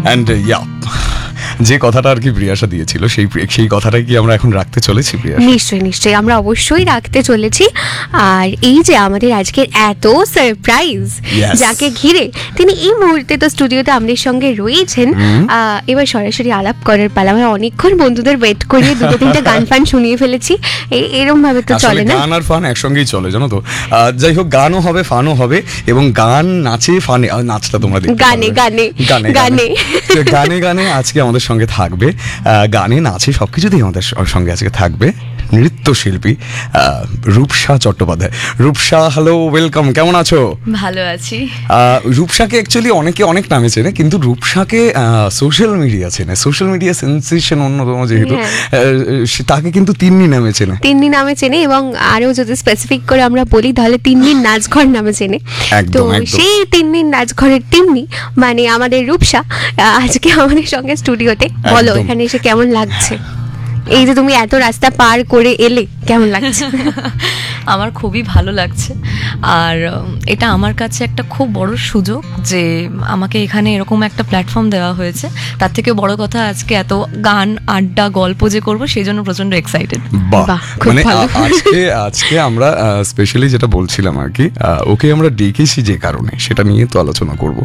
And যে কথাটা আর কি প্রিয়াশা দিয়েছিল সেই কথাটাই কি আমরা এখন রাখতে চলেছি প্রিয়াশা? নিশ্চয়ই নিশ্চয়ই আমরা অবশ্যই রাখতে চলেছি। আর এই যে আমাদের আজকের এত সারপ্রাইজ, Yes. যাকে ঘিরে তিনি এই মুহূর্তে তো স্টুডিওতে আমাদের সঙ্গে রয়েছেন। এবার সরাসরি আলাপ করার পালা। আমরা অনেকক্ষণ বন্ধুদের ওয়েট করিয়ে দুটো তিনটা গান ফান শুনিয়ে ফেলেছি, এরম ভাবে তো আসলে চলে না। গান আর ফান একসঙ্গেই চলে, জানো তো। যাই হোক, গানও হবে, ফানও হবে, এবং গান নাচে ফানে, নাচটা তোমরা দেখতে গানে পাবে। গানে গানে গানে তো গানে গানে আজকে আমাদের সঙ্গে থাকবে, গানে নাচে সবকিছুতেই আমাদের সঙ্গে আজকে থাকবে নৃত্যশিল্পী রূপসা চট্টোপাধ্যায়। রূপসা, হ্যালো, ওয়েলকাম, কেমন আছো? ভালো আছি। রূপসাকে অ্যাকচুয়ালি অনেকে অনেক নামে চেনে, কিন্তু রূপসাকে সোশ্যাল মিডিয়া চেনে, সোশ্যাল মিডিয়া সেন্সেশন অন্যতম যেহেতু, তাকে কিন্তু তিন্নি নামে চেনে। তিন্নি নামে চেনে, এবং আরো যদি স্পেসিফিক করে আমরা বলি তাহলে তিন্নির নাচঘর নামে চেনে। তো একদম, একদম। সেই তিন্নির নাচঘরের তিন্নি মানে আমাদের রূপসা আজকে আমাদের সঙ্গে স্টুডিওতে। বলো, একদম। এখানে এসে কেমন লাগছে? এই যে তুমি এত রাস্তা পার করে এলে, কেমন লাগছে? আমার খুবই ভালো লাগছে, আর এটা আমার কাছে একটা খুব বড় সুযোগ যে আমাকে এখানে এরকম একটা প্ল্যাটফর্ম দেওয়া হয়েছে। তার থেকে বড় কথা, আজকে এত গান, আড্ডা, গল্প যে করবো সেই জন্য প্রচন্ড এক্সাইটেড। বাহ, খুব মানে ভালো। আজকে আমরা স্পেশালি যেটা বলছিলাম আর কি, ওকে আমরা ডেকেছি যে কারণে, সেটা নিয়ে তো আলোচনা করব।